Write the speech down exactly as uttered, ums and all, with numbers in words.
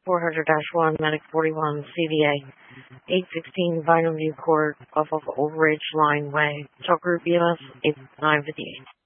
four hundred dash one, Medic forty-one, C V A, eight sixteen Vinum View Court, off of Old Ridge Line Way, Talk Group B M S eight nine fifty-eight.